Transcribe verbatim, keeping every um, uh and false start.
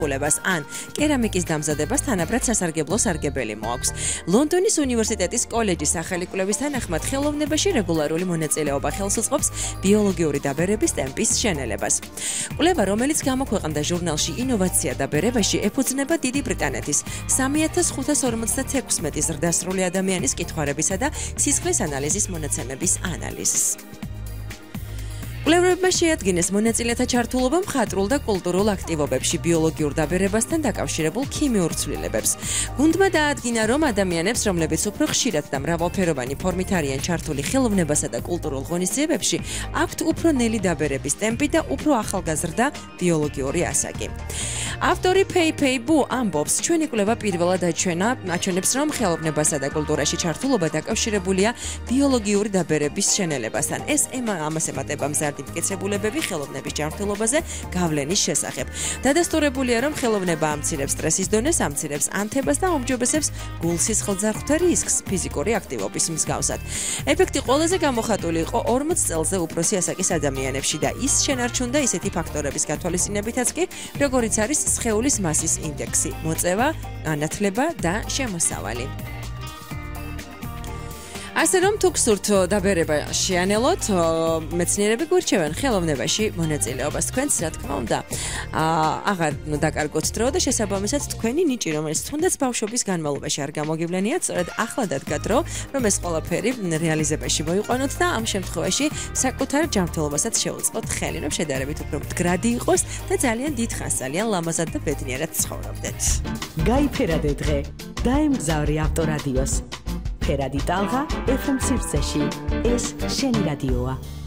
ყულებას ან კერამიკის დამზადებას თანაბრად სასარგებლო სარგებელი მოაქვს. ლონდონის უნივერსიტეტის კოლეჯის სახელი კვლევის თანახმად ხელოვნებაში რეგულარული მონაწილეობა ხელს უწყობს ბიოლოგიური დაბერების ტემპის შენელებას. კვლევა, რომელიც გამოქვეყნდა ჟურნალში ინოვაცია დაბერებაში, ეფუძნება დიდი ბრიტანეთის სამი ათას ხუთას ორმოცდათექვსმეტი ზრდასრული ადამიანის კითხვარებისა და სისხლის ანალიზის მონაცემების ანალიზს. კვლევებმა შეადგინეს მონაწილეთა ჩართულობა მხატვრულ და კულტურულ აქტივობებში ბიოლოგიურ დაბერებასთან დაკავშირებულ ქიმიურ ცვლილებებს. გუნდმა დაადგინა, რომ ადამიანებს, რომლებიც უფრო ხშირად და მრავალფეროვანი ფორმით არიან ჩართული ხელოვნებასა და კულტურულ ღონისძიებებში, აქვთ უფრო ნელი დაბერების ტემპი და უფრო ახალგაზრდა ბიოლოგიური ასაკი. ავტორი ფეი ფეი ბუ ამბობს, ჩვენი კვლევა პირველად აჩვენა, აჩვენებს, რომ ხელოვნებასა და კულტურაში ჩართულობა დაკავშირებულია ბიოლოგიური დაბერების შენელებასთან. ეს ამას ემატება მზარდი მტკიცებულებები ხელოვნების ჯანმრთელობაზე გავლენის შესახებ. დადასტურებულია, რომ ხელოვნება ამცირებს სტრესის დონეს, ამცირებს ანთებას და აუმჯობესებს გულსისხლძარღვთა რისკს ფიზიკური აქტივობის მსგავსად. ეფექტი ყველაზე გამოხატული იყო ორმოც წელზე უფროსი ასაკის ადამიანებში და ის შენარჩუნდა ისეთი ფაქტორების გათვალისწინებითაც კი, როგორიც არის სხეულის მასის ინდექსი, მოწევა, განათლება და შემოსავალი. ასე რომ თუ გსურთ დაბერება შეანელოთ, მეცნიერები გვირჩევენ ხელოვნებაში მონაწილეობას. თქვენც, რა თქმა უნდა, აღარ დაკარგოთ დრო და შესაბამისად თქვენი ნიჭი, რომელიც თუნდაც ბავშვობის განმავლობაში არ გამოგივლენიათ, სწორედ ახლა დადგა დრო, რომ ეს ყველაფერი რეალიზებაში მოიყვანოთ და ამ შემთხვევაში საკუთარ ჯანმრთელობასაც შეუწყოთ ხელი, რომ შედარებით უფრო მდგრადი იყოს და ძალიან დიდ ხანს, ძალიან ლამაზად და ბედნიერად ცხოვრობდეთ. გაიფერადე დღე, დაემგზავრი ავტორადიოს. ფერადი ტალღა ეფ ემ სივრცეში. ეს შენი რადიოა.